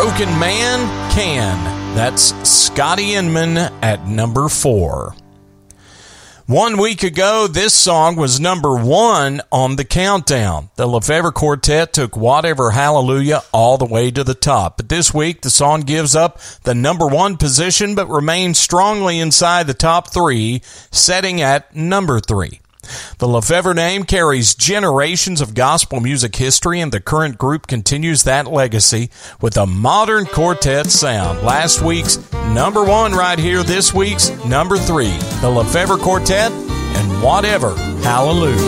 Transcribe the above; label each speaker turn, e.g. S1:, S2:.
S1: Broken Man Can. That's Scotty Inman at number 4. 1 week ago, this song was number 1 on the countdown. The Lefevre Quartet took Whatever Hallelujah all the way to the top. But this week, the song gives up the number 1 position but remains strongly inside the top 3, setting at number 3. The Lefevre name carries generations of gospel music history, and the current group continues that legacy with a modern quartet sound. Last week's number 1 right here, this week's number 3. The Lefevre Quartet and Whatever Hallelujah.